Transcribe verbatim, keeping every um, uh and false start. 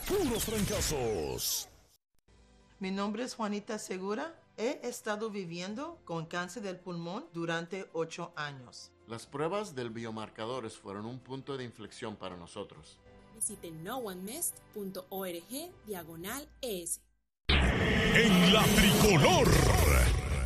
puros fracasos. Mi nombre es Juanita Segura. He estado viviendo con cáncer del pulmón durante ocho años. Las pruebas del biomarcadores fueron un punto de inflexión para nosotros. Visite no one mest punto org diagonal es. En la tricolor.